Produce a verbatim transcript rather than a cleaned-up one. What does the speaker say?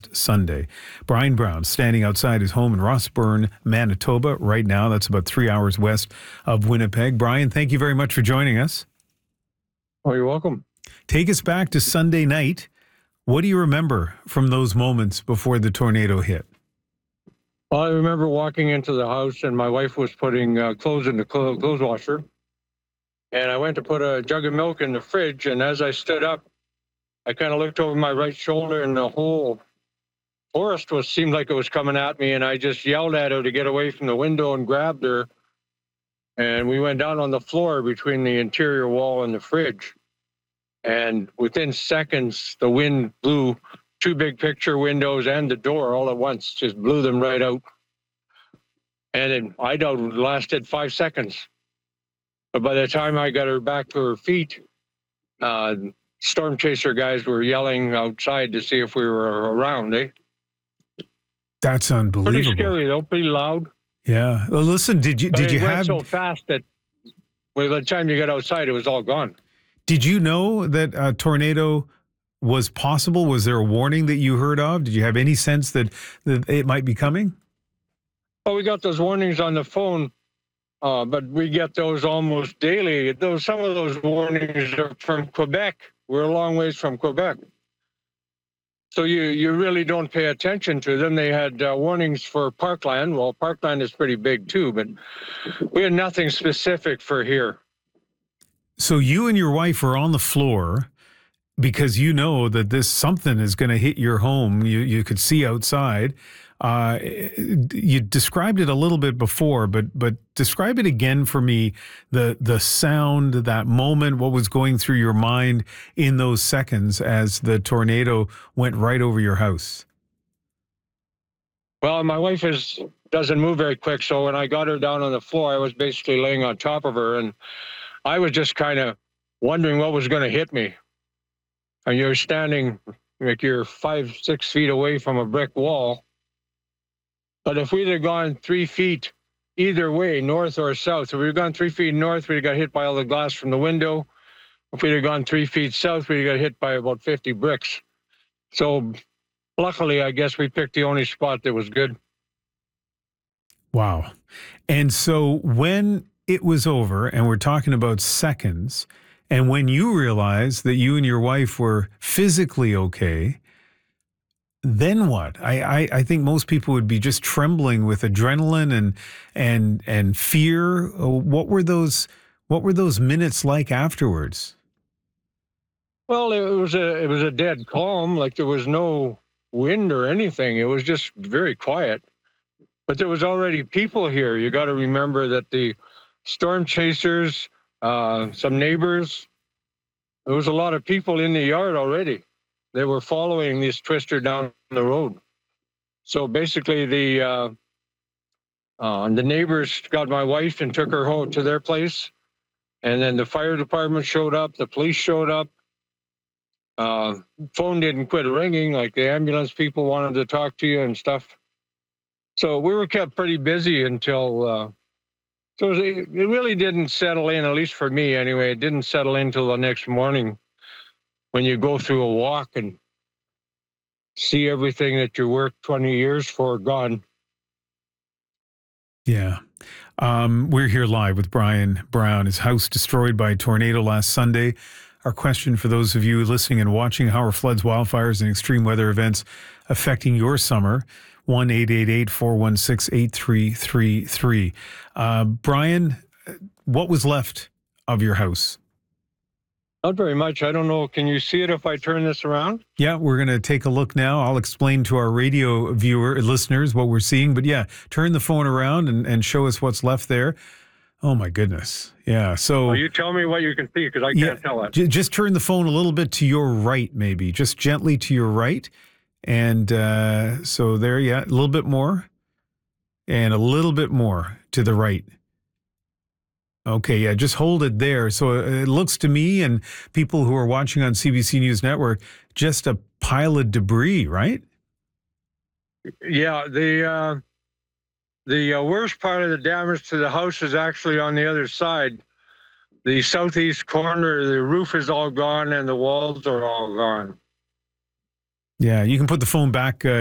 Sunday. Brian Brown standing outside his home in Rossburn, Manitoba right now. That's about three hours west of Winnipeg. Brian, thank you very much for joining us. Oh, you're welcome. Take us back to Sunday night. What do you remember from those moments before the tornado hit? Well, I remember walking into the house and my wife was putting uh, clothes in the clo- clothes washer. And I went to put a jug of milk in the fridge. And as I stood up, I kind of looked over my right shoulder and the whole forest was seemed like it was coming at me. And I just yelled at her to get away from the window and grabbed her. And we went down on the floor between the interior wall and the fridge. And within seconds, the wind blew two big picture windows and the door all at once, just blew them right out. And it, I doubt it lasted five seconds. But by the time I got her back to her feet, uh, storm chaser guys were yelling outside to see if we were around, eh? That's unbelievable. Pretty scary, though, pretty loud. Yeah. Well, listen, did you But did it you went have so fast that by the time you got outside, it was all gone. Did you know that a tornado was possible? Was there a warning that you heard of? Did you have any sense that, that it might be coming? Oh, we got those warnings on the phone, uh, but we get those almost daily. Those some of those warnings are from Quebec. We're a long ways from Quebec. So you, you really don't pay attention to them. They had uh, warnings for Parkland. Well, Parkland is pretty big too, but we had nothing specific for here. So you and your wife are on the floor because you know that this something is going to hit your home. You you could see outside. Uh, you described it a little bit before, but but describe it again for me. The the sound, that moment, what was going through your mind in those seconds as the tornado went right over your house. Well, my wife is doesn't move very quick, so when I got her down on the floor, I was basically laying on top of her, and I was just kind of wondering what was going to hit me. And you're standing like you're five, six feet away from a brick wall. But if we'd have gone three feet either way, north or south, if we'd have gone three feet north, we'd have got hit by all the glass from the window. If we'd have gone three feet south, we'd have got hit by about fifty bricks. So luckily, I guess we picked the only spot that was good. Wow. And so when it was over, and we're talking about seconds, and when you realized that you and your wife were physically okay, then what? I, I, I think most people would be just trembling with adrenaline and and and fear. What were those what were those minutes like afterwards? Well, it was a it was a dead calm, like there was no wind or anything. It was just very quiet. But there was already people here. You got to remember that the storm chasers, uh, some neighbors, there was a lot of people in the yard already. They were following this twister down the road. So basically, the uh, uh, the neighbors got my wife and took her home to their place. And then the fire department showed up. The police showed up. Uh, phone didn't quit ringing. Like the ambulance people wanted to talk to you and stuff. So we were kept pretty busy until... Uh, So it really didn't settle in, at least for me anyway. It didn't settle in until the next morning when you go through a walk and see everything that you worked twenty years for gone. Yeah. Um, we're here live with Brian Brown. His house destroyed by a tornado last Sunday. Our question for those of you listening and watching, how are floods, wildfires, and extreme weather events affecting your summer? one eight eight eight, four one six, eight three three three. Uh, Brian, what was left of your house? Not very much. I don't know. Can you see it if I turn this around? Yeah, we're going to take a look now. I'll explain to our radio viewer listeners what we're seeing. But yeah, turn the phone around and, and show us what's left there. Oh, my goodness. Yeah. So well, you tell me what you can see because I yeah, can't tell it. J- just turn the phone a little bit to your right, maybe. Just gently to your right. And uh, so there, yeah, a little bit more and a little bit more to the right. Okay, yeah, just hold it there. So it looks to me and people who are watching on C B C News Network, just a pile of debris, right? Yeah, the uh, the uh, worst part of the damage to the house is actually on the other side. The southeast corner, the roof is all gone and the walls are all gone. Yeah, you can put the phone back uh,